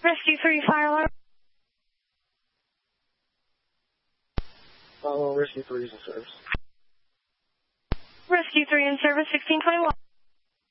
Rescue 3, fire alarm. Rescue 3 is in service. Rescue 3 in service, 1621.